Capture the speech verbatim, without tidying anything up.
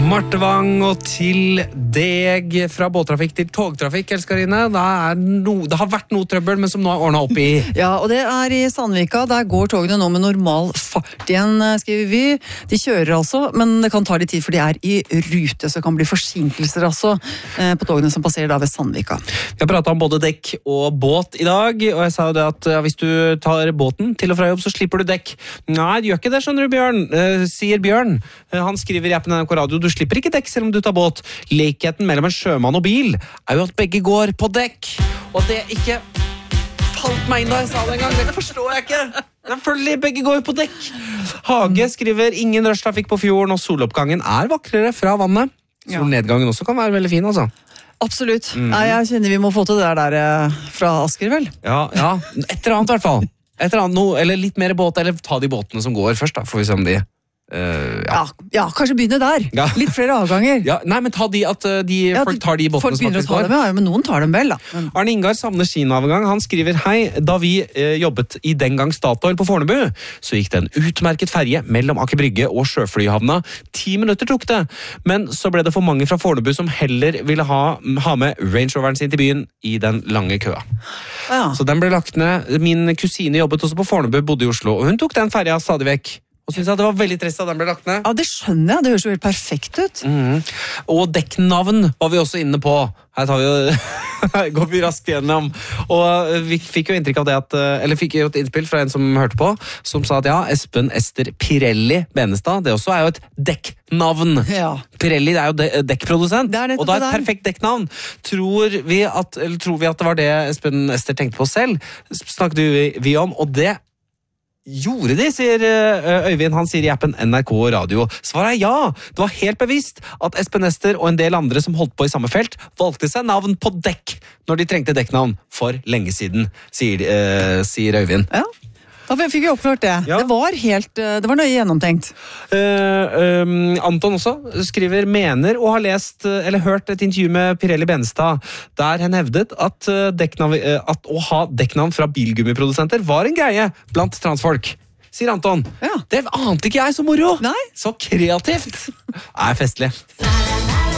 Marte Wang og til deg fra båttrafikk til togtrafikk, Elskarine. Det, er no, det har vært noe trøbbel, men som nå er ordnet opp i. Ja, og det er i Sandvika. Der går togene nå med normal fart igjen, skriver vi. De kjører altså, men det kan ta litt tid, for de er i rute, så det kan bli forsinkelser altså på togene som passerer da ved Sandvika. Vi har pratet om både dekk og båt i dag, og jeg sa jo det at ja, hvis du tar båten til og fra jobb, så slipper du dekk. Nei, du gjør ikke det, skjønner du, Bjørn, uh, sier Bjørn. Uh, han skriver i appen N R K Radio, du slipper ikke dekk selv om du tar båt. Likheten mellom en sjømann og bil er jo at begge går på dekk. Og det ikke falt meg inn da jeg sa det en gang. Det forstår jeg ikke. Selvfølgelig, begge går på dekk. Hage skriver ingen rushtrafikk på fjorden, og soloppgangen er vakrere fra vannet. Solnedgangen også kan være veldig fin, altså. Absolutt. Mm. Nei, jeg kjenner vi må få til det der, der fra Asker, vel? Ja, ja. Et eller annet i hvert fall. Et eller annet, noe, eller litt mer båt, eller ta de båtene som går først da, får vi se om de... Uh, ja. Ja, ja, kanskje begynne der. Ja. Litt flere avganger. Ja, nei, men ta de at de, ja, folk tar de båtene som faktisk går. Dem, ja, men noen tar dem vel, da. Men... Arne Ingar savner kinoavgang. Han skriver, hei, da vi eh, jobbet i den gang Statoil på Fornebu, så gikk det en utmerket ferje mellom Aker Brygge og Sjøflyhavna. Ti minutter tok det. Men så ble det for mange fra Fornebu som heller ville ha, ha med Range Roveren sin til byen i den lange køa. Ja. Så den ble lagt ned. Min kusine jobbet også på Fornebu, bodde i Oslo, og hun tok den ferja stadig vekk. Og synes jeg det var veldig trist at den ble lagt ned. Ja, det skjønner jeg. Det høres jo helt perfekt ut. Mm. Og dekknavn var vi også inne på. Her tar vi jo, her går vi raskt gjennom. Og vi fikk jo inntrykk av det at, eller fikk jo et innspill fra en som hørte på, som sa at ja, Espen Ester Pirelli Benestad, det også er jo et dekknavn. Ja. Pirelli det er jo de dekkprodusent, det er og da er et perfekt dekknavn. Tror vi, at, eller tror vi at det var det Espen Ester tenkte på selv? Snakket vi om, og det gjorde de, sier Øyvind. Han sier i appen N R K Radio. Svaret er ja! Det var helt bevisst at Espen Ester og en del andre som holdt på i samme felt, valgte seg navn på dekk når de trengte dekknavn for lenge siden, sier, uh, sier Øyvind. Ja. Da fikk vi oppklart det. Ja. Det var helt, det var nøye gjennomtenkt. Uh, um, Anton også skriver, mener og har lest, eller hørt et intervju med Pirelli Benestad, der han hevdet at, dekknavn, at å ha dekknavn fra bilgummiprodusenter var en greie blant transfolk. Sier Anton. Ja. Det ante ikke jeg, så moro. Nei. Så kreativt. Det er festlig.